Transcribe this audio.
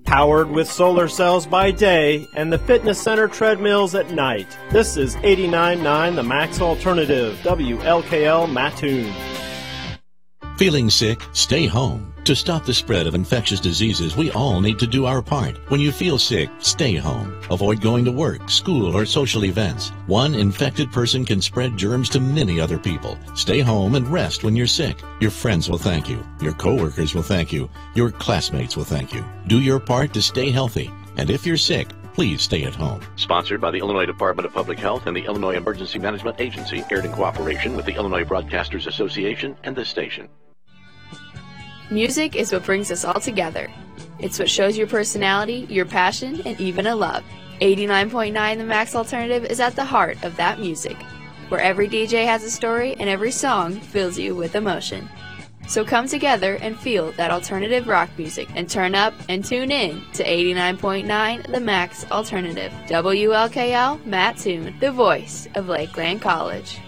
Powered with solar cells by day and the fitness center treadmills at night. This is 89.9 The Max Alternative, WLKL Mattoon. Feeling sick? Stay home. To stop the spread of infectious diseases, we all need to do our part. When you feel sick, stay home. Avoid going to work, school, or social events. One infected person can spread germs to many other people. Stay home and rest when you're sick. Your friends will thank you. Your coworkers will thank you. Your classmates will thank you. Do your part to stay healthy. And if you're sick, please stay at home. Sponsored by the Illinois Department of Public Health and the Illinois Emergency Management Agency, aired in cooperation with the Illinois Broadcasters Association and this station. Music is what brings us all together. It's what shows your personality, your passion, and even a love. 89.9 The Max Alternative is at the heart of that music, where every DJ has a story and every song fills you with emotion. So come together and feel that alternative rock music and turn up and tune in to 89.9 The Max Alternative. WLKL Mattoon, the voice of Lakeland College.